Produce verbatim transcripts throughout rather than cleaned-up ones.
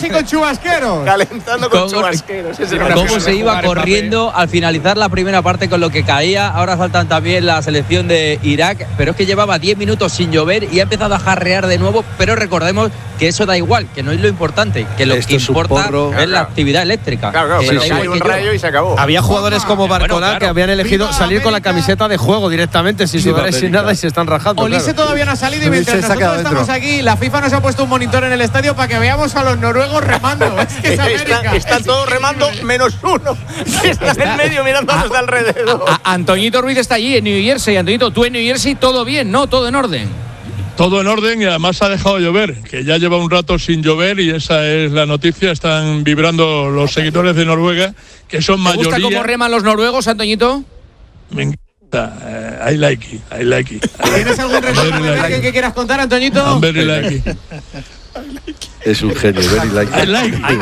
y con chubasqueros. Calentando con chubasqueros. Cómo se iba corriendo al finalizar la primera parte con lo que caía. Ahora saltan también la selección de Irak, pero es que llevaba diez minutos sin llover y ha empezado a jarrear de nuevo. Pero recordemos que eso da igual, que no es lo importante, que lo Esto que importa es, es claro. la actividad eléctrica. Claro, claro, que pero sí, hay un rayo y se acabó. Había jugadores como Barcola bueno, claro. que habían elegido Viva salir América. con la camiseta de juego directamente, sin sudar y sin nada, y se están rajando. Olise claro. todavía no ha salido y mientras Olise nosotros estamos dentro. aquí, la FIFA nos ha puesto un monitor en el estadio para que veamos a los noruegos remando. Es que es América. Están está todos remando menos uno. Están en medio mirando a los de alrededor. A, a, Antoñito Ruiz está allí en New Jersey. Antoñito, tú en New Jersey, todo bien, ¿no? Todo en orden. Todo en orden y además ha dejado llover, que ya lleva un rato sin llover y esa es la noticia. Están vibrando los seguidores de Noruega, que son mayoría. ¿Te gusta cómo reman los noruegos, Antoñito? Me encanta. Uh, I like it, I like it. ¿Tienes algún recuerdo like que quieras contar, Antoñito? I'm very like it. Es un genio, very like it. I like it.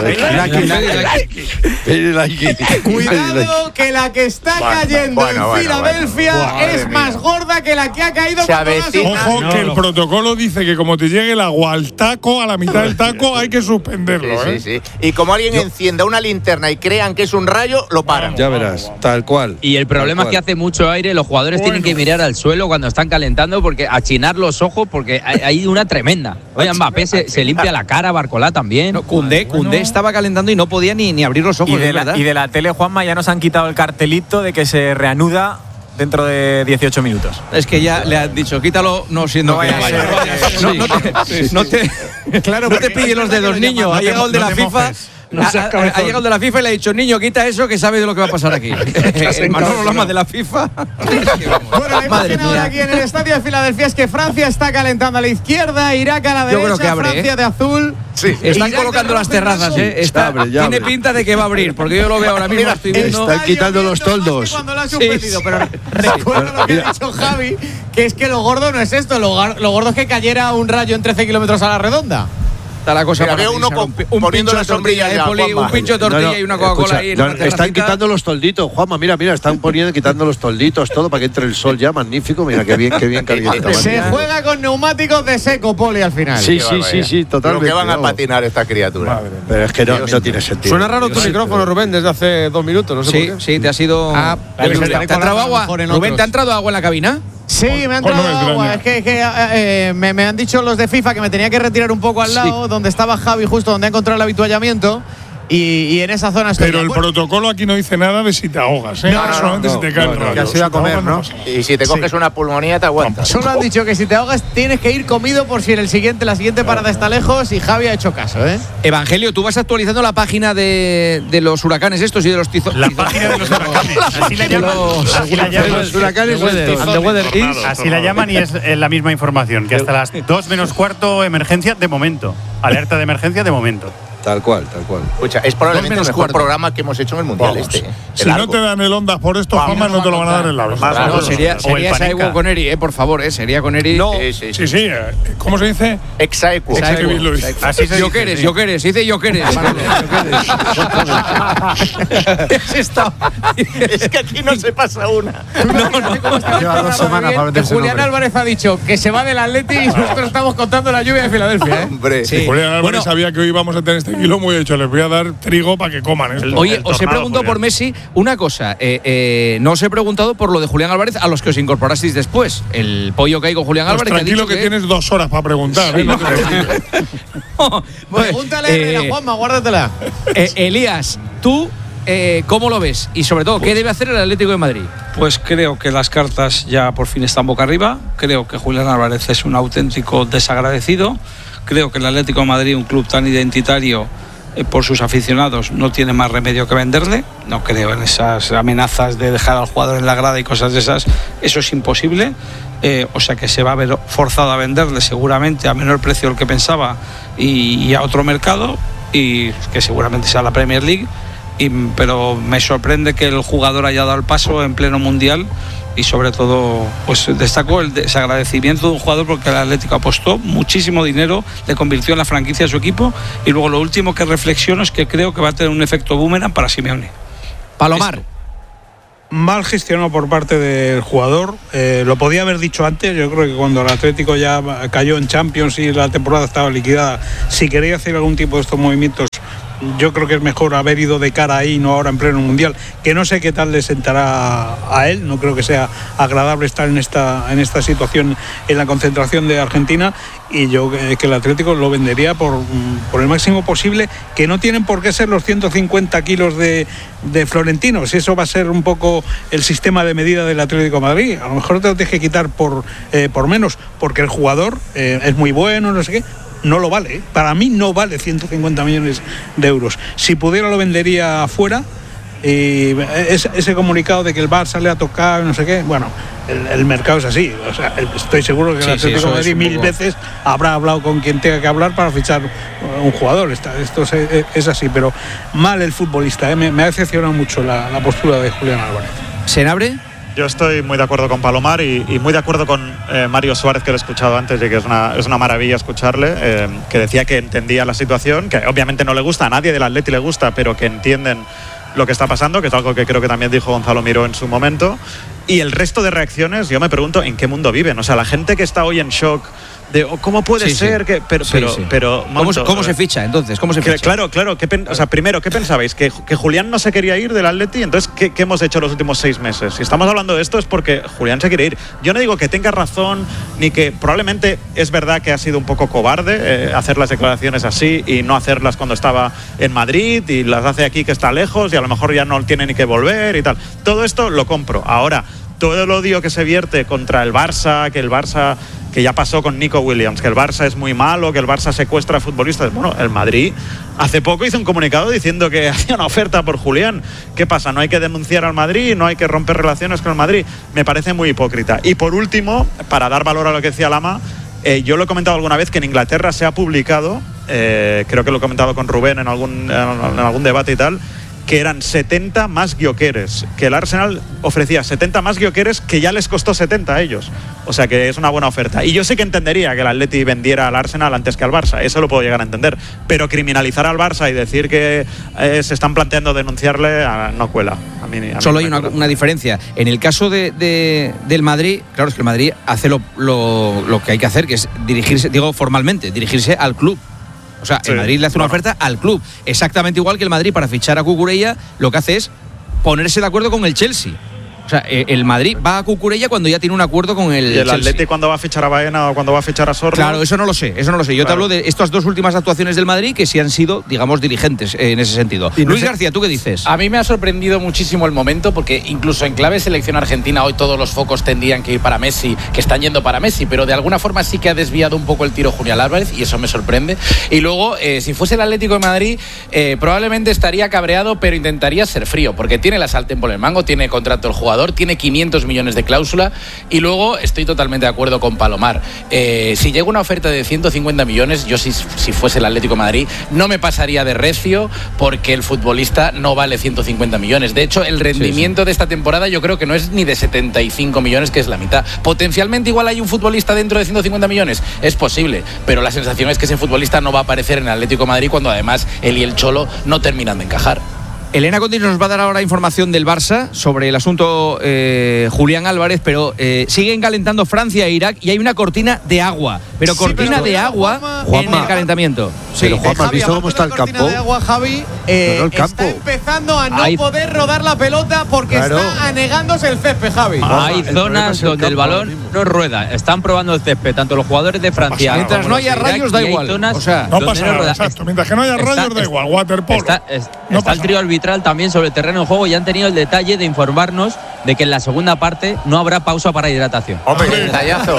Very like it. Cuidado que la que está bueno, cayendo bueno, en bueno, Filadelfia bueno. es Madre más mía. gorda que la que ha caído cuando Ojo no, que no. el protocolo dice que como te llegue el agua al taco, a la mitad del taco, hay que suspenderlo. Sí, ¿eh? sí, sí. Y como alguien Yo. encienda una linterna y crean que es un rayo, lo paran. Ya verás, tal cual. Y el problema es que hace mucho aire, los jugadores bueno. tienen que mirar al suelo cuando están calentando, porque achinar los ojos, porque hay, hay una tremenda. Oye, Mbappé se, se limpia la cara, Barcola también. No, Koundé, bueno. Koundé estaba calentando y no podía ni, ni abrir los ojos. Y de, la, y de la tele, Juanma, ya nos han quitado el cartelito de que se reanuda dentro de dieciocho minutos. Es que ya le han dicho, quítalo, no siendo no que vaya. No, no te, sí, sí. no te, claro, no te pille los dedos, niño. No ha llegado el de no la FIFA. No ha, ha, ha llegado el de la FIFA y le ha dicho, niño, quita eso que sabe de lo que va a pasar aquí. El Manolo Lama de la FIFA. Bueno, la imagen ahora aquí en el estadio de Filadelfia es que Francia está calentando a la izquierda, Irak a la derecha, Yo creo que abre, Francia ¿eh? de azul. Sí. Están Irak colocando las terrazas, ¿eh? Está, abre, tiene abre. pinta de que va a abrir, porque yo lo veo ahora mismo. Mira, estoy viendo. Están quitando los toldos. Cuando lo han suspendido, sí. pero recuerda lo que ha dicho Javi, que es que lo gordo no es esto, lo, lo gordo es que cayera un rayo en trece kilómetros a la redonda. Está la cosa. Mira, veo uno con, un, un pincho de sombrilla, de ya, poli, un pincho de tortilla no, no, y una Coca-Cola ahí. No, están quitando los tolditos, Juanma, mira, mira, están poniendo, quitando los tolditos, todo para que entre el sol ya, magnífico, mira, qué bien, qué bien calienta. Se juega con neumáticos de seco, Poli, al final. Sí, sí, sí, sí, totalmente. Lo que van a patinar esta criatura. Madre, pero es que no, no tiene sentido. Suena raro tu micrófono, Rubén, desde hace dos minutos, no sé sí, por qué. Sí, te ha sido… Ah, ¿Te ha entrado agua? Rubén, ¿te ha entrado agua en la cabina? Sí, me ha entrado no agua. Es que, que eh, me, me han dicho los de FIFA que me tenía que retirar un poco al lado, sí. donde estaba Javi, justo donde ha encontrado el avituallamiento. Y, y en esa zona estoy. Pero el bueno. protocolo aquí no dice nada de si te ahogas, ¿eh? No, no, solamente no, si te cae no, el no, rayo. que has ido a comer, ¿no? Y si te coges sí. una pulmonía, te aguantas. Solo han dicho que si te ahogas tienes que ir comido por si en el siguiente, la siguiente parada está lejos, y Javi ha hecho caso, ¿eh? Evangelio, tú vas actualizando la página de, de los huracanes estos y de los tizos. La página de los huracanes. Así la llaman. Así la llaman. Los huracanes Así la llaman y es la misma información, que hasta las dos menos cuarto emergencia de momento. Alerta de emergencia de momento. Tal cual, tal cual. Escucha, es probablemente el mejor cuarto. programa que hemos hecho en el Mundial Vamos. este. Si no te dan el Ondas por esto, Juanma, no te lo van a dar en la vida. Claro, no, sería sería Exaequo con Eri, eh, por favor, eh, sería con Eri. No, sí, sí, sí, sí. ¿Cómo se dice? Exaequo. Así se dice. Yokeres, Yokeres, dice Yokeres. Es que aquí no se pasa una. No, no. Lleva dos semanas para meterse. Julián Álvarez ha dicho que se va del Atleti y nosotros estamos contando la lluvia de Filadelfia, ¿eh? Hombre. Sí. Julián Álvarez bueno, sabía que hoy íbamos a tener este kilo muy hecho. Les voy a dar trigo para que coman esto. Oye, os he preguntado por Messi una cosa. Eh, eh, no os he preguntado por lo de Julián Álvarez a los que os incorporasteis después. El pollo que hay con Julián pues Álvarez. Tranquilo que, que, que tienes dos horas para preguntar. Sí, ¿eh? no no, pues, Pregúntale eh, a Juanma, guárdatela. Eh, Elías, tú… Eh, ¿Cómo lo ves? Y sobre todo, ¿qué debe hacer el Atlético de Madrid? Pues creo que las cartas ya por fin están boca arriba. Creo que Julián Álvarez es un auténtico desagradecido. Creo que el Atlético de Madrid, un club tan identitario eh, por sus aficionados, no tiene más remedio que venderle. No creo en esas amenazas de dejar al jugador en la grada y cosas de esas. Eso es imposible. Eh, o sea que se va a ver forzado a venderle seguramente a menor precio del que pensaba y, y a otro mercado, y que seguramente sea la Premier League. Y, pero me sorprende que el jugador haya dado el paso en pleno mundial, y sobre todo pues destaco el desagradecimiento de un jugador porque el Atlético apostó muchísimo dinero, le convirtió en la franquicia de su equipo, y luego lo último que reflexiono es que creo que va a tener un efecto boomerang para Simeone. Palomar. mal gestionado por parte del jugador. Eh, lo podía haber dicho antes. Yo creo que cuando el Atlético ya cayó en Champions y la temporada estaba liquidada, si quería hacer algún tipo de estos movimientos, yo creo que es mejor haber ido de cara ahí, no ahora en pleno mundial, que no sé qué tal le sentará a él. No creo que sea agradable estar en esta, en esta situación en la concentración de Argentina, y yo eh, que el Atlético lo vendería por, por el máximo posible, que no tienen por qué ser los ciento cincuenta kilos de, de Florentino. Si eso va a ser un poco el sistema de medida del Atlético de Madrid, a lo mejor te lo tienes que quitar por, eh, por menos, porque el jugador eh, es muy bueno, no sé qué. No lo vale, ¿eh? Para mí no vale ciento cincuenta millones de euros. Si pudiera lo vendería afuera. Y ese, ese comunicado de que el Barça le ha tocado, no sé qué, bueno, el, el mercado es así. O sea, estoy seguro que el Atlético de Madrid mil poco... veces habrá hablado con quien tenga que hablar para fichar un jugador. Esto es, es así, pero mal el futbolista, ¿eh? me, me ha decepcionado mucho la, la postura de Julián Álvarez. ¿Senabre? Yo estoy muy de acuerdo con Palomar y, y muy de acuerdo con eh, Mario Suárez, que lo he escuchado antes, y que es una, es una maravilla escucharle, eh, que decía que entendía la situación, que obviamente no le gusta, a nadie del Atleti le gusta, pero que entienden lo que está pasando, que es algo que creo que también dijo Gonzalo Miró en su momento. Y el resto de reacciones, yo me pregunto en qué mundo viven. O sea, la gente que está hoy en shock de oh, cómo puede sí, ser sí. que pero sí, pero sí. pero ¿Cómo, Manto, ¿Cómo se ficha entonces? ¿Cómo se que, ficha? Claro, claro, ¿qué pen, o sea, primero, ¿qué pensabais? ¿Que, que Julián no se quería ir del Atleti? Entonces, ¿qué, ¿qué hemos hecho los últimos seis meses? Si estamos hablando de esto es porque Julián se quiere ir. Yo no digo que tenga razón, ni que probablemente es verdad que ha sido un poco cobarde eh, hacer las declaraciones así y no hacerlas cuando estaba en Madrid, y las hace aquí que está lejos y a lo mejor ya no tiene ni que volver y tal. Todo esto lo compro. Ahora, todo el odio que se vierte contra el Barça, que el Barça, que ya pasó con Nico Williams, que el Barça es muy malo, que el Barça secuestra a futbolistas. Bueno, el Madrid hace poco hizo un comunicado diciendo que hacía una oferta por Julián. ¿Qué pasa? ¿No hay que denunciar al Madrid? ¿No hay que romper relaciones con el Madrid? Me parece muy hipócrita. Y por último, para dar valor a lo que decía Lama, eh, yo lo he comentado alguna vez que en Inglaterra se ha publicado, eh, creo que lo he comentado con Rubén en algún, en algún debate y tal, que eran setenta más Gyökeres, que el Arsenal ofrecía setenta más Gyökeres, que ya les costó setenta a ellos. O sea que es una buena oferta. Y yo sí que entendería que el Atleti vendiera al Arsenal antes que al Barça, eso lo puedo llegar a entender. Pero criminalizar al Barça y decir que eh, se están planteando denunciarle, a, no cuela. A mí, a mí Solo hay una, una diferencia. En el caso de, de, del Madrid, claro, es que el Madrid hace lo, lo, lo que hay que hacer, que es dirigirse, digo formalmente, dirigirse al club. O sea, sí, el Madrid le hace una bueno. oferta al club. Exactamente igual que el Madrid, para fichar a Cucurella, lo que hace es ponerse de acuerdo con el Chelsea. O sea, el Madrid va a Cucurella cuando ya tiene un acuerdo con el Chelsea. ¿Y el Chelsea. Atleti cuando va a fichar a Baena o cuando va a fichar a Sorlo? Claro, eso no lo sé, eso no lo sé. Yo claro. te hablo de estas dos últimas actuaciones del Madrid que sí han sido, digamos, dirigentes en ese sentido. Y Luis no sé, García, ¿tú qué dices? A mí me ha sorprendido muchísimo el momento, porque incluso en clave selección argentina hoy todos los focos tendrían que ir para Messi, que están yendo para Messi, pero de alguna forma sí que ha desviado un poco el tiro Julián Álvarez, y eso me sorprende. Y luego, eh, si fuese el Atlético de Madrid, eh, probablemente estaría cabreado, pero intentaría ser frío, porque tiene la sartén por el mango, tiene contrato el jugador, tiene quinientos millones de cláusula. Y luego estoy totalmente de acuerdo con Palomar. Eh, si llega una oferta de ciento cincuenta millones, yo si, si fuese el Atlético de Madrid no me pasaría de recio, porque el futbolista no vale ciento cincuenta millones. De hecho, el rendimiento sí, sí. de esta temporada yo creo que no es ni de setenta y cinco millones, que es la mitad. Potencialmente igual hay un futbolista dentro de ciento cincuenta millones, es posible, pero la sensación es que ese futbolista no va a aparecer en el Atlético de Madrid, cuando además él y el Cholo no terminan de encajar. Elena Conti nos va a dar ahora información del Barça sobre el asunto eh, Julián Álvarez, pero eh, siguen calentando Francia e Irak y hay una cortina de agua, pero cortina sí, pero de agua Juanma, en el calentamiento. Sí, pero Juanma, ¿has visto cómo está el campo? Cortina de agua, Javi, eh, no, no, el campo. Está empezando a no hay... poder rodar la pelota porque claro. está anegándose el césped, Javi. Juanma, hay zonas el donde el, el balón no rueda. Están probando el césped, tanto los jugadores de Francia. Mientras no haya rayos, da igual. O sea, no pasa nada, exacto. Mientras que no haya rayos, da igual. Waterpolo. Está, es, no está el trío arbitral también sobre el terreno de juego, y han tenido el detalle de informarnos de que en la segunda parte no habrá pausa para hidratación. Hombre, detallazo.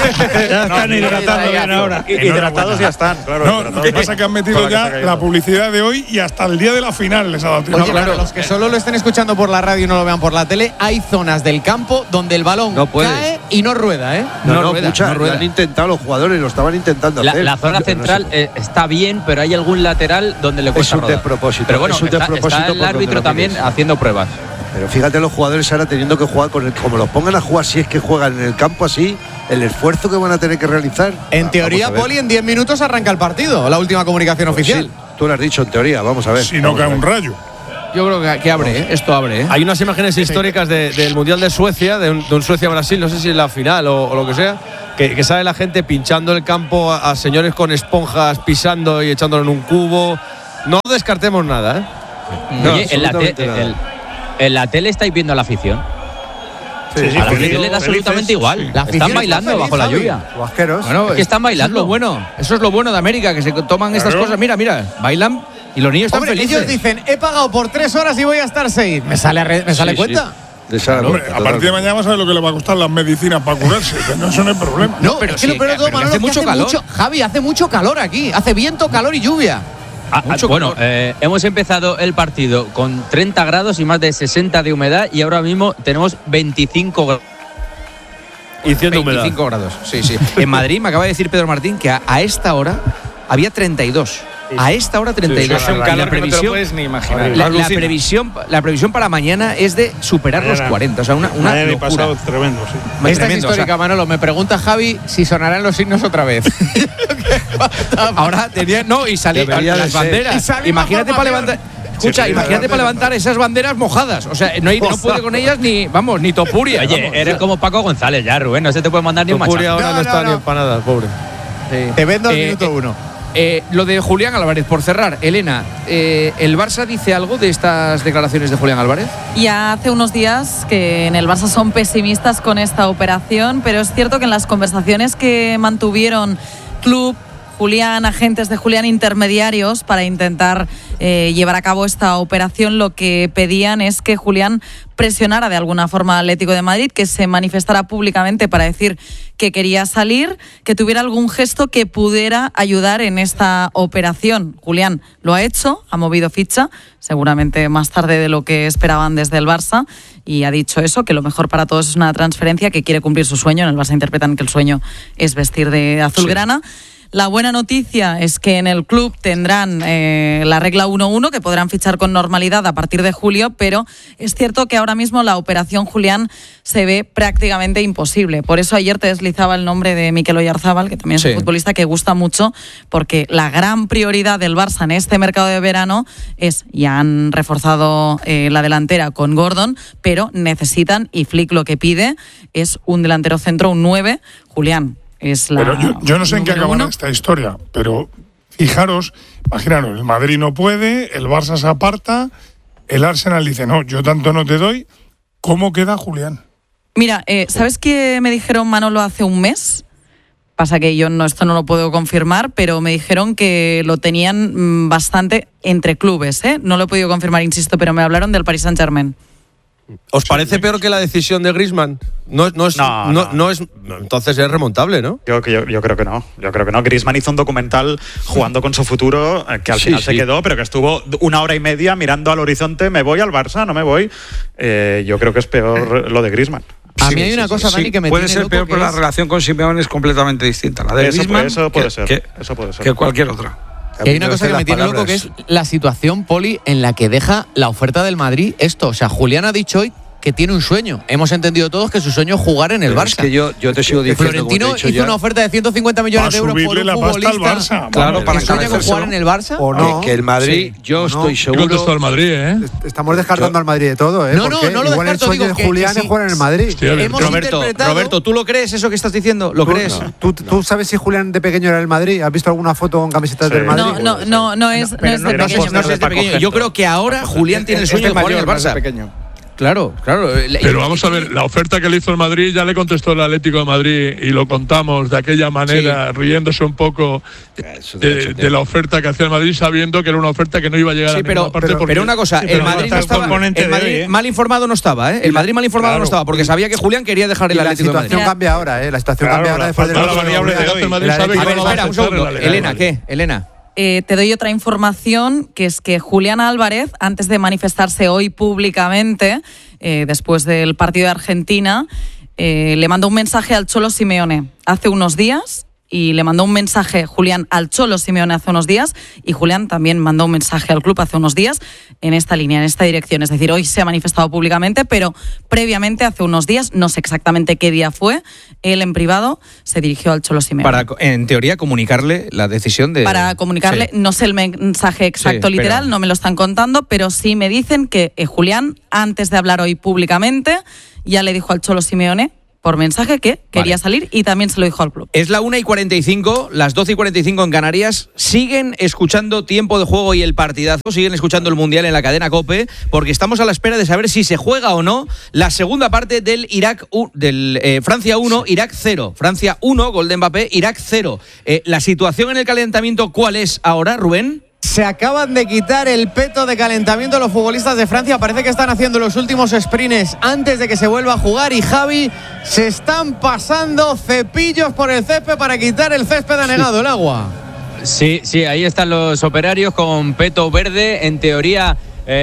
Ya están hidratando bien ahora. Hidratados ya están, claro. No, lo que pasa es que han metido ya la publicidad de hoy y hasta el día de la final les ha dado tiempo. Oye, claro, los que solo lo estén escuchando por la radio y no lo vean por la tele, hay zonas del campo donde el balón no cae y no rueda, ¿eh? No, no, no rueda, mucha, no rueda. Lo han intentado los jugadores, lo estaban intentando la, hacer. La zona central no sé. eh, está bien, pero hay algún lateral donde le cuesta Es un rodar. despropósito. Pero bueno, es un está, despropósito está el árbitro también haciendo pruebas. Pero fíjate los jugadores ahora teniendo que jugar con el, como los pongan a jugar, si es que juegan en el campo así, el esfuerzo que van a tener que realizar. En teoría, Poli, en diez minutos arranca el partido, la última comunicación pues oficial. Sí, tú lo has dicho, en teoría, vamos a ver. Si no cae un rayo. Yo creo que, que abre, ¿eh? Esto abre. ¿eh? Hay unas imágenes históricas de, del Mundial de Suecia, de un, de un Suecia-Brasil, no sé si es la final o, o lo que sea, que, que sale la gente pinchando el campo a, a señores con esponjas, pisando y echándolo en un cubo. No descartemos nada, ¿eh? No, Oye, en la, te, el, en la tele estáis viendo a la afición. Sí, sí, a la afición le da absolutamente igual. La están bailando feliz, bajo la lluvia. Bueno, es que están bailando. Eso es lo bueno. Eso es lo bueno de América, que se toman estas claro. cosas. Mira, mira, bailan y los niños están Hombre, felices. Ellos dicen, he pagado por tres horas y voy a estar seis. ¿Me sale, re, me sale sí, cuenta? Sí. Claro, hombre, a partir de mañana vamos a ver lo que le va a costar las medicinas para curarse, que no, eso no es problema. No, pero es que sí, lo peor de todo, Manolo, hace mucho calor. Mucho, Javi, hace mucho calor aquí. Hace viento, calor y lluvia. Ah, bueno, eh, hemos empezado el partido con treinta grados y más de sesenta de humedad y ahora mismo tenemos veinticinco grados. Y cien veinticinco grados, sí, sí. En Madrid me acaba de decir Pedro Martín que a, a esta hora había treinta y dos. A esta hora treinta y dos. Sí, es un calor la previsión, que no te lo puedes ni imaginar. La, la, previsión, la previsión para mañana es de superar mañana, los cuarenta. O sea, una, una locura. Pasado, tremendo, sí. Esta tremendo, es histórica, o sea, Manolo. Me pregunta Javi si sonarán los signos otra vez. Ahora tenía… No, y salían las banderas. Y imagínate para levantar… Escucha, sí, imagínate para levantar esas banderas mojadas. O sea, no, hay, no puede con ellas ni, vamos, ni Topuria. Oye, vamos, eres como Paco González ya, Rubén. No se te puede mandar ni un machazo. Topuria ahora no, no está no. ni empanada, pobre. Sí. Te vendo al eh, minuto uno. Eh, lo de Julián Álvarez, por cerrar, Elena, eh, ¿el Barça dice algo de estas declaraciones de Julián Álvarez? Ya hace unos días que en el Barça son pesimistas con esta operación, pero es cierto que en las conversaciones que mantuvieron club, Julián, agentes de Julián intermediarios para intentar eh, llevar a cabo esta operación, lo que pedían es que Julián presionara de alguna forma al Atlético de Madrid, que se manifestara públicamente para decir que quería salir, que tuviera algún gesto que pudiera ayudar en esta operación. Julián lo ha hecho, ha movido ficha, seguramente más tarde de lo que esperaban desde el Barça, y ha dicho eso, que lo mejor para todos es una transferencia, que quiere cumplir su sueño. En el Barça interpretan que el sueño es vestir de azulgrana. Sí. La buena noticia es que en el club tendrán eh, la regla uno uno, que podrán fichar con normalidad a partir de julio, pero es cierto que ahora mismo la operación Julián se ve prácticamente imposible. Por eso ayer te deslizaba el nombre de Mikel Oyarzábal, que también es sí. un futbolista que gusta mucho, porque la gran prioridad del Barça en este mercado de verano es, ya han reforzado eh, la delantera con Gordon, pero necesitan, y Flick lo que pide es un delantero centro, un nueve, Julián. Es la pero yo, yo no sé en qué acabará uno. esta historia, pero fijaros, imaginaros, el Madrid no puede, el Barça se aparta, el Arsenal dice, no, yo tanto no te doy. ¿Cómo queda Julián? Mira, eh, ¿sabes qué me dijeron, Manolo, hace un mes? Pasa que yo no, esto no lo puedo confirmar, pero me dijeron que lo tenían bastante entre clubes, ¿eh? No lo he podido confirmar, insisto, pero me hablaron del Paris Saint-Germain. ¿Os parece peor que la decisión de Griezmann? No, no, es, no, no, no. no es. Entonces es remontable, ¿no? Yo, yo, yo creo que no. Yo creo que no. Griezmann hizo un documental jugando con su futuro que al sí, final sí. se quedó, pero que estuvo una hora y media mirando al horizonte. ¿Me voy al Barça? ¿No me voy? Eh, yo creo que es peor lo de Griezmann. A sí, mí hay sí, una sí, cosa, sí. Dani, que me puede tiene ser peor, pero es... la relación con Simeone es completamente distinta. La de eso, Griezmann eso puede que, ser. Que, eso puede ser. que cualquier otra. Que hay una cosa que me tiene loco, que es la situación, Poli, en la que deja la oferta del Madrid esto. O sea, Julián ha dicho hoy que tiene un sueño. Hemos entendido todos que su sueño es jugar en el pero Barça. Es que yo, yo te sigo diciendo, Florentino hizo ya, una oferta de ciento cincuenta millones de euros por un la futbolista. Pasta al Barça. Claro, para que sueña con jugar en el Barça. O no. Que, que el Madrid, sí, yo no. estoy seguro. ¿Qué contestó el Madrid, eh? Estamos descartando yo, al Madrid de todo, ¿eh? No, no, no lo igual descarto, el sueño digo de Julián que, es jugar en el Madrid. Hostia, Hemos Roberto, Roberto, ¿tú lo crees eso que estás diciendo? ¿Lo ¿Tú, crees? No. ¿Tú, ¿Tú sabes si Julián de pequeño era el Madrid? ¿Has visto alguna foto con camisetas sí. del Madrid? No, no, no, no es, no, no es de no, pequeño. No es de pequeño. Yo creo que ahora Julián tiene el sueño de jugar en el Barça. Claro, claro. Pero vamos a ver, la oferta que le hizo el Madrid ya le contestó el Atlético de Madrid y lo contamos de aquella manera, sí. riéndose un poco de, de la oferta que hacía el Madrid, sabiendo que era una oferta que no iba a llegar sí, a pero, ninguna parte. Pero, porque, pero una cosa, sí, el Madrid no estaba, el Madrid hoy, ¿eh? mal informado no estaba, ¿eh? El Madrid mal informado claro. no estaba, porque sabía que Julián quería dejar el Atlético de Madrid. La situación cambia ahora, ¿eh? La situación claro, cambia ahora después de la variable de el Madrid sabe que no va a un segundo. Elena, ¿qué? Elena. Eh, te doy otra información, que es que Julián Álvarez, antes de manifestarse hoy públicamente, eh, después del partido de Argentina, eh, le mandó un mensaje al Cholo Simeone hace unos días y le mandó un mensaje Julián al Cholo Simeone hace unos días, y Julián también mandó un mensaje al club hace unos días en esta línea, en esta dirección. Es decir, hoy se ha manifestado públicamente, pero previamente, hace unos días, no sé exactamente qué día fue, él en privado se dirigió al Cholo Simeone. Para, en teoría, comunicarle la decisión de... Para comunicarle, sí. No sé el mensaje exacto, sí, literal, pero... no me lo están contando, pero sí me dicen que eh, Julián, antes de hablar hoy públicamente, ya le dijo al Cholo Simeone por mensaje que quería vale. salir, y también se lo dijo al club. Es la una y cuarenta y cinco, las doce y cuarenta y cinco en Canarias. Siguen escuchando Tiempo de Juego y el partidazo, siguen escuchando el Mundial en la cadena COPE, porque estamos a la espera de saber si se juega o no la segunda parte del Irak del eh, Francia uno, Irak cero. Francia uno, gol de Mbappé, Irak cero. Eh, ¿La situación en el calentamiento cuál es ahora, Rubén? Se acaban de quitar el peto de calentamiento los futbolistas de Francia. Parece que están haciendo los últimos sprints antes de que se vuelva a jugar. Y Javi, se están pasando cepillos por el césped para quitar el césped anegado, el agua. Sí, sí, ahí están los operarios con peto verde. En teoría,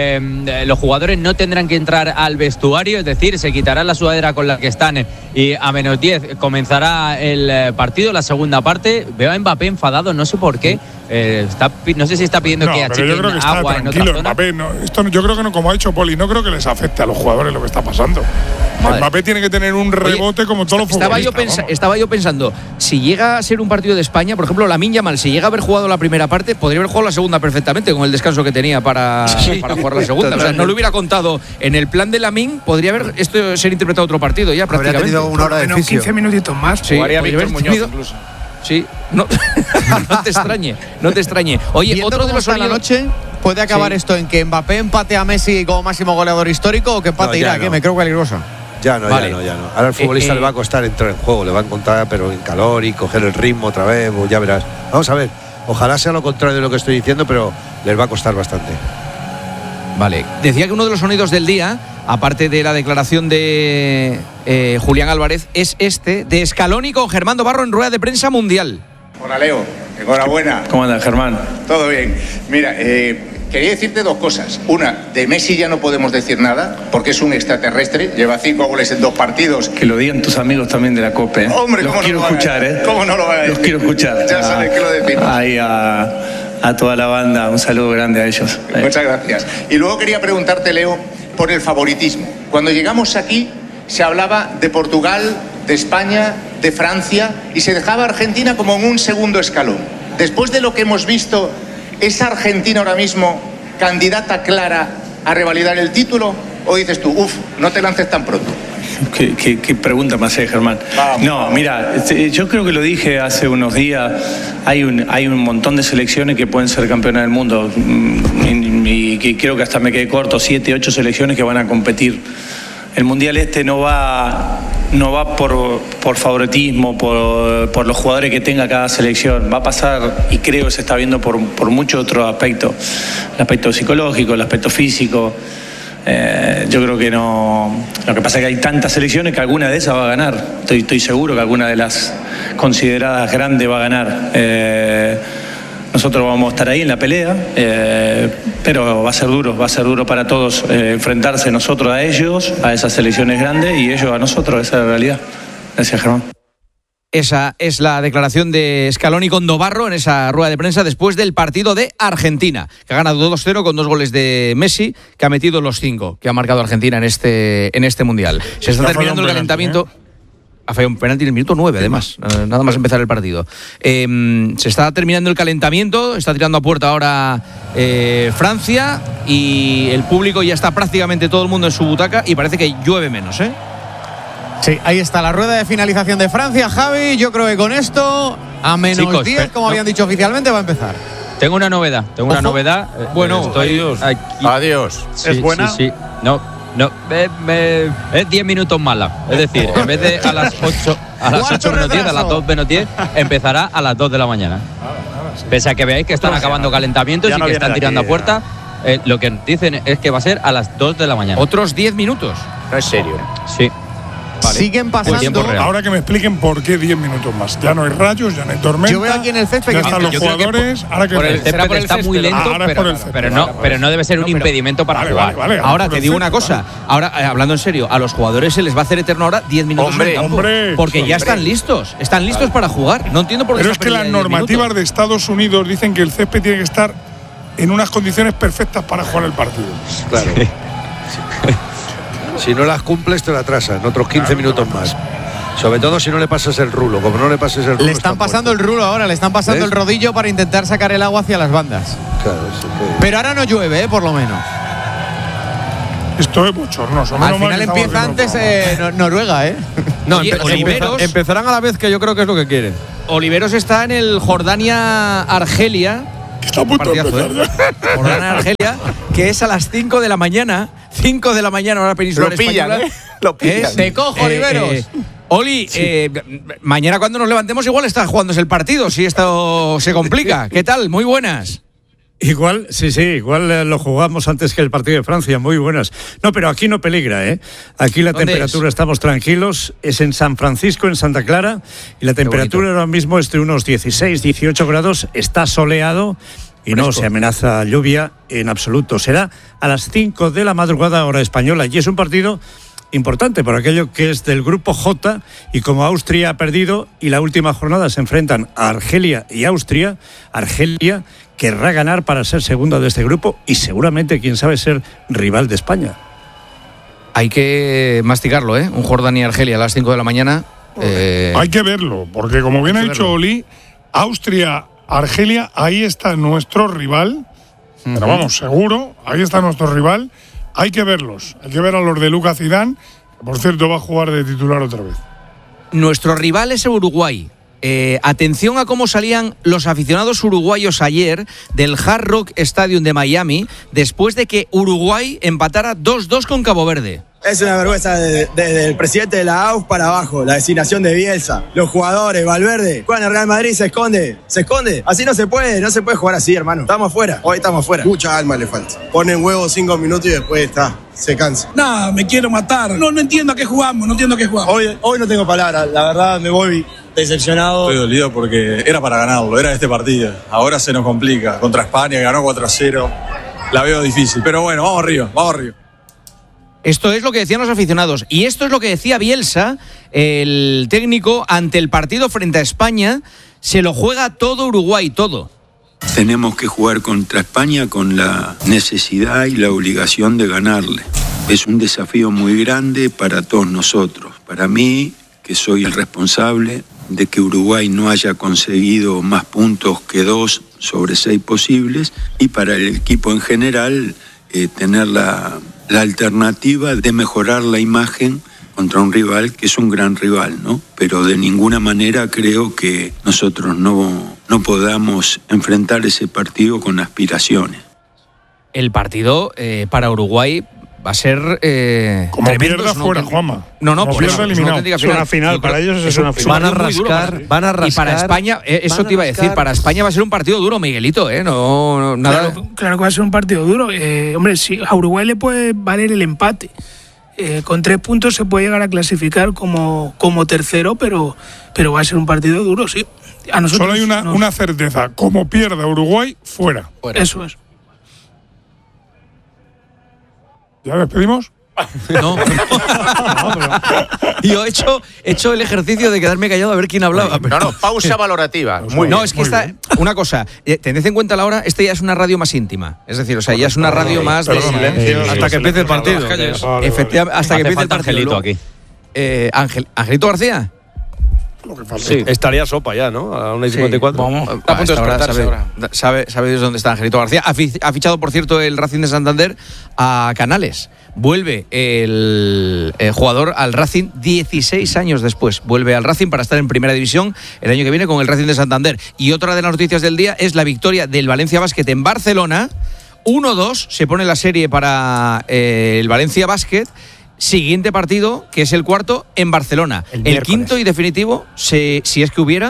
eh, los jugadores no tendrán que entrar al vestuario, es decir, se quitará la sudadera con la que están, y a menos diez comenzará el partido, la segunda parte. Veo a Mbappé enfadado, no sé por qué. Eh, está, no sé si está pidiendo no, que achiquen que agua en otra zona. Mbappé, no, esto, yo creo que no, como ha dicho Poli, no creo que les afecte a los jugadores lo que está pasando. Madre. Mbappé tiene que tener un rebote. Oye, como todos los estaba futbolistas. Yo pensa, estaba yo pensando, si llega a ser un partido de España, por ejemplo, Lamine Yamal, si llega a haber jugado la primera parte, podría haber jugado la segunda perfectamente, con el descanso que tenía para, sí, para jugar la segunda. O sea, no lo hubiera contado en el plan de Lamine, podría haber esto ser interpretado otro partido ya prácticamente. Habría tenido una hora de fisio. quince minutitos más. Sí, jugaría Víctor Muñoz tenido, incluso. Sí, no, no te extrañe, no te extrañe. Oye, Viendo otro de los sonidos, la noche puede acabar sí. esto en que Mbappé empate a Messi como máximo goleador histórico, o que empate no, Irak, no. que me creo peligrosa. Ya no, vale. ya no, ya no. Ahora al futbolista eh, eh, le va a costar entrar en juego, le va a encontrar pero en calor y coger el ritmo otra vez, pues ya verás. Vamos a ver, ojalá sea lo contrario de lo que estoy diciendo, pero les va a costar bastante. Vale, decía que uno de los sonidos del día, aparte de la declaración de eh, Julián Álvarez, es este de Scaloni con Germán Dobarro en rueda de prensa mundial. Hola Leo, enhorabuena. ¿Cómo andas, Germán? Todo bien. Mira, eh, quería decirte dos cosas. Una, de Messi ya no podemos decir nada, porque es un extraterrestre, lleva cinco goles en dos partidos. Que lo digan tus amigos también de la COPE. ¿eh? Hombre, los ¿cómo quiero no escuchar, ¿eh? ¿Cómo no lo van a decir? Los quiero escuchar. Ya sabes que lo decimos. Ahí a, a toda la banda, un saludo grande a ellos. Muchas gracias. Y luego quería preguntarte, Leo, por el favoritismo. Cuando llegamos aquí se hablaba de Portugal, de España, de Francia, y se dejaba a Argentina como en un segundo escalón. Después de lo que hemos visto, ¿es Argentina ahora mismo candidata clara a revalidar el título? ¿O dices tú, uff, no te lances tan pronto? ¿Qué, qué, qué pregunta me hace, Germán? Vamos, no, vamos. Mira, yo creo que lo dije hace unos días, hay un, hay un montón de selecciones que pueden ser campeonas del mundo, y, y creo que hasta me quedé corto, siete, ocho selecciones que van a competir. El Mundial este no va, no va por, por favoritismo, por, por los jugadores que tenga cada selección. Va a pasar, y creo que se está viendo por, por muchos otros aspectos. El aspecto psicológico, el aspecto físico. Eh, yo creo que no. Lo que pasa es que hay tantas selecciones que alguna de esas va a ganar. Estoy, estoy seguro que alguna de las consideradas grandes va a ganar. Eh, Nosotros vamos a estar ahí en la pelea, eh, pero va a ser duro, va a ser duro para todos eh, enfrentarse nosotros a ellos, a esas selecciones grandes, y ellos a nosotros, esa es la realidad. Gracias, Germán. Esa es la declaración de Scaloni con Dobarro en esa rueda de prensa después del partido de Argentina, que ha ganado dos cero con dos goles de Messi, que ha metido los cinco que ha marcado Argentina en este, en este Mundial. Se está terminando el calentamiento. ¿eh? Ha fallado un penalti en el minuto nueve, además, eh, nada más empezar el partido. Eh, se está terminando el calentamiento, está tirando a puerta ahora eh, Francia, y el público ya está prácticamente todo el mundo en su butaca, y parece que llueve menos, ¿eh? Sí, ahí está la rueda de finalización de Francia, Javi. Yo creo que con esto, a menos diez, como no. habían dicho oficialmente, va a empezar. Tengo una novedad, tengo Ojo. una novedad. Bueno, estoy adiós. Aquí. Adiós. Sí, ¿Es buena? Sí, sí. No. No, me, me, es diez minutos mala. Es decir, en vez de a las ocho, a las ocho menos diez, a las dos menos diez, empezará a las dos de la mañana. Pese a que veáis que están no, acabando no. calentamientos y no que están tirando aquí, a puerta, eh, lo que dicen es que va a ser a las dos de la mañana. ¿Otros diez minutos? No es serio. Sí. Vale. siguen pasando. Ahora que me expliquen por qué diez minutos más. Ya no hay rayos, ya no hay tormenta. Yo veo aquí en el césped ya que están los jugadores. Por, ahora que por el césped por el está muy lento, ahora pero, por el pero, no, pero no debe ser un no, pero, impedimento para vale, jugar. Vale, vale, ahora te digo una cosa. Ahora, eh, hablando en serio, a los jugadores se les va a hacer eterno ahora diez minutos hombre, en el campo, hombre, porque hombre. ya están listos. Están listos para jugar. No entiendo por qué. Pero es que las normativas de Estados Unidos dicen que el césped tiene que estar en unas condiciones perfectas para jugar el partido. Claro. Sí. Si no las cumples, te la atrasan otros quince minutos más. Sobre todo si no le pasas el rulo. Como no le pases el rulo. Le están pasando muerto. el rulo ahora, le están pasando ¿ves? el rodillo para intentar sacar el agua hacia las bandas. Claro, sí que... Pero ahora no llueve, ¿eh? Por lo menos. Esto es bochornoso. Al final empieza antes eh, Noruega, ¿eh? No, Oye, Oliveros empezarán a la vez, que yo creo que es lo que quieren. Oliveros está en el Jordania-Argelia. Está a punto de empezar, ¿eh? Jordania-Argelia, que es a las cinco de la mañana. cinco de la mañana, hora peninsular Lo pillan, española. ¿eh? Lo pillan. ¿Eh? Te cojo, eh, Oliveros. Eh, Oli, sí. eh, mañana cuando nos levantemos igual está jugándose el partido, si esto se complica. ¿Qué tal? Muy buenas. Igual, sí, sí, igual eh, lo jugamos antes que el partido de Francia, muy buenas. No, pero aquí no peligra, ¿eh? Aquí la temperatura, es? estamos tranquilos, es en San Francisco, en Santa Clara, y la temperatura ahora mismo es de unos dieciséis, dieciocho grados, está soleado y Fresco. No se amenaza lluvia en absoluto. Será a las cinco de la madrugada hora española y es un partido importante por aquello que es del grupo J, y como Austria ha perdido y la última jornada se enfrentan a Argelia y Austria, Argelia querrá ganar para ser segunda de este grupo y seguramente, quién sabe, ser rival de España. Hay que masticarlo, ¿eh? Un Jordania-Argelia a las cinco de la mañana. Eh... Hay que verlo, porque como bien ha dicho verlo. Oli, Austria-Argelia, ahí está nuestro rival, uh-huh. pero vamos, seguro, ahí está nuestro rival. Hay que verlos, hay que ver a los de Lucas Zidane, que por cierto va a jugar de titular otra vez. Nuestro rival es Uruguay. Eh, atención a cómo salían los aficionados uruguayos ayer del Hard Rock Stadium de Miami después de que Uruguay empatara dos dos con Cabo Verde. Es una vergüenza desde de, de el presidente de la A U F para abajo, la designación de Bielsa, los jugadores, Valverde, juegan en el Real Madrid, se esconde, se esconde. Así no se puede, no se puede jugar así, hermano. Estamos afuera, hoy estamos afuera. Mucha alma le falta. Ponen huevos cinco minutos y después está, se cansa. Nada, me quiero matar. No, no entiendo a qué jugamos, no entiendo a qué jugamos. Hoy, hoy no tengo palabras, la verdad me voy decepcionado. Estoy dolido porque era para ganarlo, era este partido. Ahora se nos complica. Contra España ganó cuatro a cero. La veo difícil, pero bueno, vamos arriba, vamos arriba. Esto es lo que decían los aficionados y esto es lo que decía Bielsa, el técnico, ante el partido frente a España. Se lo juega todo Uruguay, todo. Tenemos que jugar contra España con la necesidad y la obligación de ganarle. Es un desafío muy grande para todos nosotros. Para mí, que soy el responsable de que Uruguay no haya conseguido más puntos que dos sobre seis posibles, y para el equipo en general, eh, tener la... la alternativa de mejorar la imagen contra un rival que es un gran rival, ¿no? Pero de ninguna manera creo que nosotros no, no podamos enfrentar ese partido con aspiraciones. El partido eh, para Uruguay va a ser eh, como tremendo, pierda fuera, Juanma. No, no, como por pierda eso, eliminado. Es una, es una final, para ellos es una final. Van a rascar, van a rascar. Y para España, eh, eso te iba a decir, para España va a ser un partido duro, Miguelito, ¿eh? No, no nada. Claro, claro que va a ser un partido duro. Eh, hombre, sí, a Uruguay le puede valer el empate. Eh, con tres puntos se puede llegar a clasificar como, como tercero, pero, pero va a ser un partido duro, sí. A nosotros, solo hay una, no. una certeza, como pierda Uruguay, fuera. fuera. Eso es. ¿Ya despedimos? No, no, yo he hecho, he hecho el ejercicio de quedarme callado a ver quién hablaba. No, no, pausa valorativa. Muy no, bien, es que esta, bien. Una cosa, tened en cuenta la hora, esta ya es una radio más íntima. Es decir, o sea, ya es una radio más de silencio. Hasta que empiece el partido. Efectivamente, hasta que empiece el partido. Angelito aquí. Eh, Ángel, ¿Angelito García? Sí. Estaría sopa ya, ¿no? A una y cincuenta y cuatro. Sí. Vamos, a punto de despertarse ahora. Sabe, sabe Dios dónde está Angelito García. Ha, fi, ha fichado, por cierto, el Racing de Santander a Canales. Vuelve el, el jugador al Racing dieciséis años después. Vuelve al Racing para estar en Primera División el año que viene con el Racing de Santander. Y otra de las noticias del día es la victoria del Valencia Basket en Barcelona. uno dos se pone la serie para eh, el Valencia Basket. Siguiente partido, que es el cuarto, en Barcelona. El, el quinto y definitivo, se, si es que hubiera,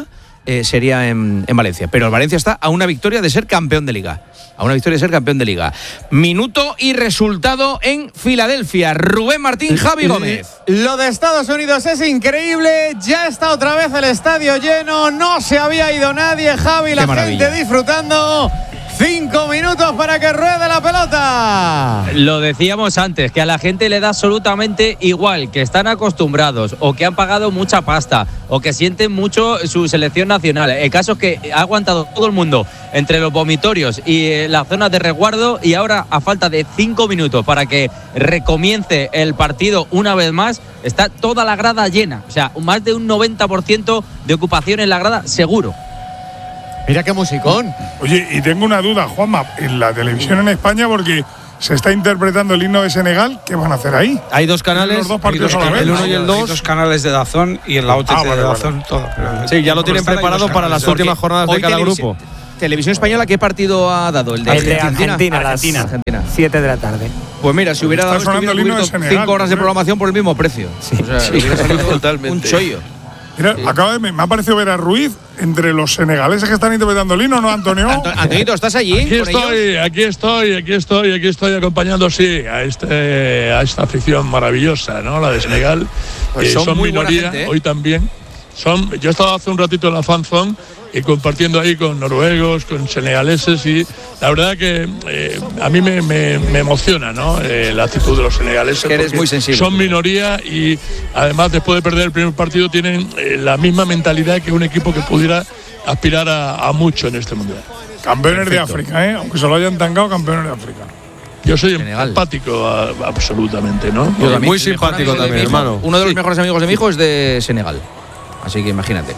eh, sería en, en Valencia. Pero el Valencia está a una victoria de ser campeón de Liga. A una victoria de ser campeón de Liga. Minuto y resultado en Filadelfia. Rubén Martín, Javi Gómez. Lo de Estados Unidos es increíble. Ya está otra vez el estadio lleno. No se había ido nadie, Javi. La gente disfrutando. Cinco minutos para que ruede la pelota. Lo decíamos antes, que a la gente le da absolutamente igual, que están acostumbrados o que han pagado mucha pasta o que sienten mucho su selección nacional. El caso es que ha aguantado todo el mundo entre los vomitorios y las zonas de resguardo, y ahora, a falta de cinco minutos para que recomience el partido una vez más, está toda la grada llena. O sea, más de un noventa por ciento de ocupación en la grada seguro. Mira qué musicón. Oye, y tengo una duda, Juanma, en la televisión en España, porque se está interpretando el himno de Senegal, ¿qué van a hacer ahí? Hay dos canales, los dos partidos hay dos, a la vez, el uno y el dos. Hay dos canales de Dazón y en la O T T ah, vale, de Dazón vale. todo. Pero sí, ya lo tienen preparado para las últimas jornadas de cada grupo. Televisión Española, ¿qué partido ha dado? El de, el de Argentina. Argentina, Argentina. Argentina. siete de la tarde. Pues mira, si hubiera dado cinco horas de programación por el mismo precio. Sí, o sea, sí. hubiera salido totalmente un chollo. Mira, sí. acaba de, me ha parecido ver a Ruiz entre los senegaleses que están interpretando el himno, ¿no, Antonio? Antonito, ¿estás allí? Aquí estoy, ellos? aquí estoy, aquí estoy, aquí estoy acompañando, sí, a este, a esta afición maravillosa, ¿no? La de Senegal. Pues eh, son son muy minoría, gente, ¿eh? hoy también. Son, yo he estado hace un ratito en la fan zone y compartiendo ahí con noruegos, con senegaleses, y la verdad que eh, a mí me, me, me emociona, ¿no? Eh, la actitud de los senegaleses. Que eres muy sensible. Son minoría y además después de perder el primer partido tienen eh, la misma mentalidad que un equipo que pudiera aspirar a, a mucho en este mundial. Campeones Perfecto. de África, ¿eh? Aunque se lo hayan tangado, campeones de África. Yo soy Senegal. empático a, absolutamente, ¿no? Yo muy simpático también, hermano. Uno de los sí. mejores amigos de mi hijo es de Senegal. Así que imagínate.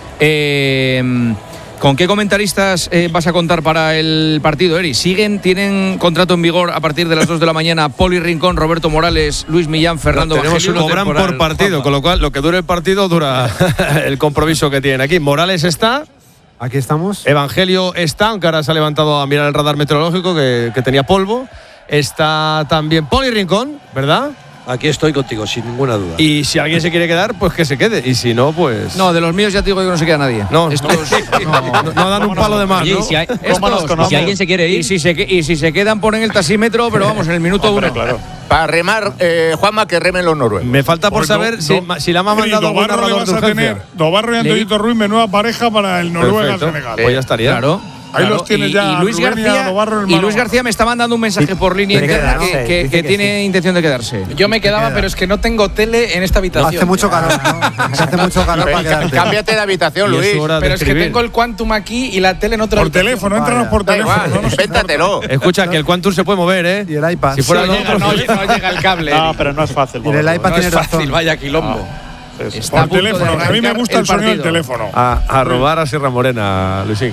Eh, ¿Con qué comentaristas eh, vas a contar para el partido, Eri? ¿Siguen, tienen contrato en vigor a partir de las dos de la mañana Poli Rincón, Roberto Morales, Luis Millán, Fernando Tenemos un cobran por partido, con lo cual lo que dure el partido dura el compromiso que tienen aquí. Morales está. Aquí estamos. Evangelio está, aunque ahora se ha levantado a mirar el radar meteorológico que, que tenía polvo. Está también Poli Rincón, ¿verdad? Aquí estoy contigo, sin ninguna duda. Y si alguien se quiere quedar, pues que se quede. Y si no, pues. No, de los míos ya te digo que no se queda nadie. No, estos no, no, no dan un palo de más. Oye, ¿no? Si, hay, estos, si alguien se quiere ir. Y si se, y si se quedan, ponen el taxímetro, pero vamos, en el minuto Hombre, uno. Claro. Para remar, eh, Juanma, que remen los noruegos. Me falta por Pues saber no, si, no. si la me ha mandado algún Dobarro le narrador vas de a urgencia. tener. Dobarro y Antonito Ruiz, menuda pareja para el Noruega-Senegal. Pues ya estaría. Claro. Ahí Claro, los tienes y, ya. Y Luis, Rubén García, y, Dobarro, y Luis García me está mandando un mensaje por línea interna que, que, que tiene intención de quedarse. Yo me quedaba, pero es que no tengo tele en esta habitación. Hace mucho calor, ¿no? Hace mucho calor para quedarte. Cámbiate de habitación, Luis. Pero es que tengo el Quantum aquí y la tele en otra Por habitación. teléfono, entranos por teléfono. No nos Véntatelo. Escucha, que el Quantum se puede mover, ¿eh? Y el iPad. Si fuera no, lo llega, otro, no, no llega el cable. No, pero no es fácil. Y el iPad No tiene es fácil, razón. vaya quilombo. Está Por teléfono. A mí me gusta el sonido del teléfono. a, a robar a Sierra Morena, Luisín.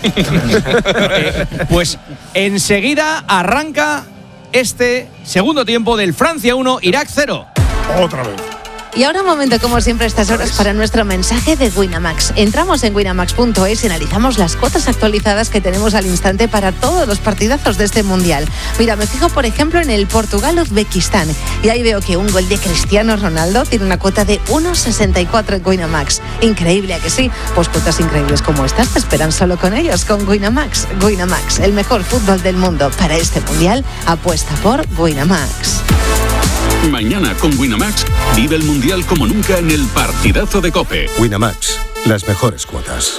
Pues enseguida arranca este segundo tiempo del Francia uno, Irak cero. Otra vez. Y ahora un momento, como siempre, a estas horas para nuestro mensaje de Winamax. Entramos en winamax punto es y analizamos las cuotas actualizadas que tenemos al instante para todos los partidazos de este Mundial. Mira, me fijo, por ejemplo, en el Portugal-Uzbekistán. Y ahí veo que un gol de Cristiano Ronaldo tiene una cuota de uno sesenta y cuatro en Winamax. Increíble, ¿a que sí? Pues cuotas increíbles como estas te esperan solo con ellos, con Winamax. Winamax, el mejor fútbol del mundo. Para este Mundial, apuesta por Winamax. Mañana con Winamax vive el Mundial como nunca en el partidazo de COPE. Winamax, las mejores cuotas.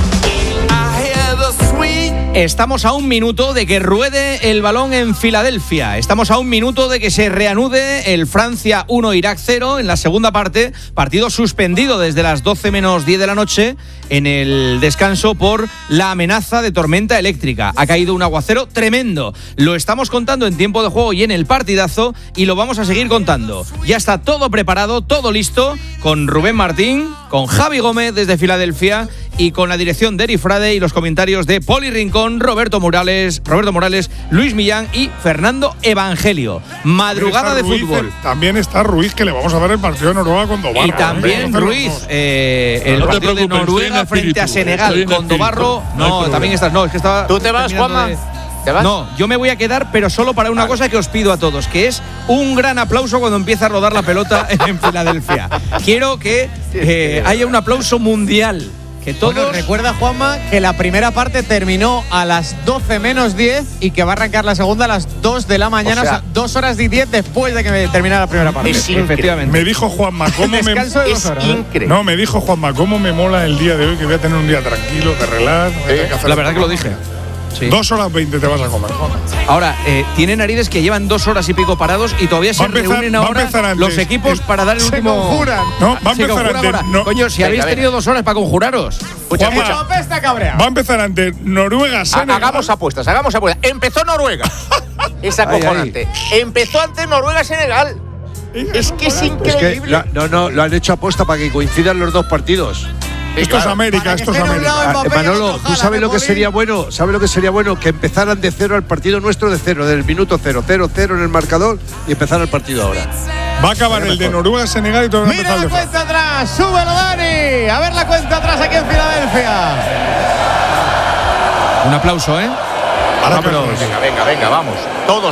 Estamos a un minuto de que ruede el balón en Filadelfia. Estamos a un minuto de que se reanude el Francia uno, Irak cero en la segunda parte. Partido suspendido desde las doce menos diez de la noche en el descanso por la amenaza de tormenta eléctrica. Ha caído un aguacero tremendo. Lo estamos contando en tiempo de juego y en el partidazo y lo vamos a seguir contando. Ya está todo preparado, todo listo, con Rubén Martín, con Javi Gómez desde Filadelfia y con la dirección de Eri Frade y los comentarios de Poli Rincón, Roberto Morales, Roberto Morales, Luis Millán y Fernando Evangelio. Madrugada de Ruiz, fútbol. También está Ruiz, que le vamos a ver el partido de Noruega con Dobarro. Y también ¿eh? Ruiz, eh, el no partido de Noruega frente a Senegal con Dobarro. No, no también estás. No, es que estaba. ¿Tú te vas, Juanma? De... ¿Te vas? No, yo me voy a quedar, pero solo para una vale. cosa que os pido a todos, que es un gran aplauso cuando empieza a rodar la pelota en Filadelfia. Quiero que eh, haya un aplauso mundial. Que todos… Bueno, recuerda, Juanma, que la primera parte terminó a las doce menos diez y que va a arrancar la segunda a las dos de la mañana, o sea, o sea dos horas y diez después de que terminara la primera parte. Es efectivamente. Me dijo Juanma, ¿cómo me… Descanso de dos horas, ¿eh? No, me dijo Juanma, ¿cómo me mola el día de hoy? Que voy a tener un día tranquilo, de relax. ¿Eh? La verdad que lo dije. Sí. Dos horas veinte te vas a comer. Ahora, eh, tiene narices que llevan dos horas y pico parados y todavía se empezar, reúnen ahora los equipos el, para dar el se último… Conjuran. No, va a se empezar antes. No. Coño, si venga, habéis venga. tenido dos horas para conjuraros. Escucha, escucha. Va a empezar antes Noruega, Senegal. Hagamos apuestas, hagamos apuestas. Empezó Noruega. Es acojonante. Empezó antes Noruega, Senegal. Es que es increíble. Es que la, no, no, lo han hecho apuesta para que coincidan los dos partidos. Esto es América, esto es América. Manolo, ¿tú sabes lo que sería bueno? ¿Sabes lo que sería bueno? Que empezaran de cero el partido nuestro de cero, del minuto cero, cero, cero en el marcador y empezar el partido ahora. Va a acabar el de Noruega, Senegal y todo el mundo. Mira la cuenta atrás, súbelo, Dani. A ver la cuenta atrás aquí en Filadelfia. Un aplauso, ¿eh? Ahora, pero venga, venga, venga, vamos. Todos